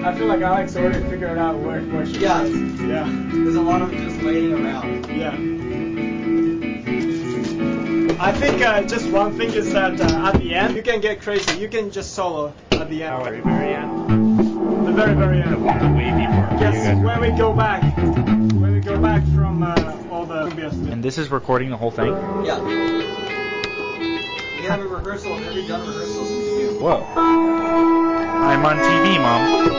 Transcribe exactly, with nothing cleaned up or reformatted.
I feel like Alex already figured out where, where she Yeah. is. Yeah. There's a lot of just waiting around. Yeah. I think uh, just one thing is that uh, at the end, you can get crazy. You can just solo at the end. Oh, at the very end? The very, very end. The, the wavy part. where you Yes, guys- where we go back. Where we go back from uh, all the previous... And this is recording the whole thing? Yeah. We have a rehearsal. Have you done rehearsals since June? Whoa. I'm on T V, Mom.